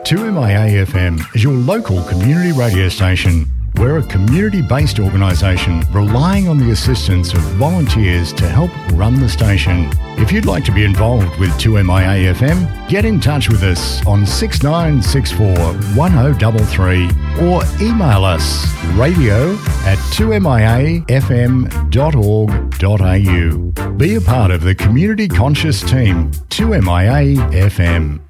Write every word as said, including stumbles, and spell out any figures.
two M I A F M is your local community radio station. We're a community-based organisation relying on the assistance of volunteers to help run the station. If you'd like to be involved with two M I A F M, get in touch with us on six nine six four, one oh three three or email us radio at two m i a f m dot org dot a u. Be a part of the community conscious team, two M I A F M.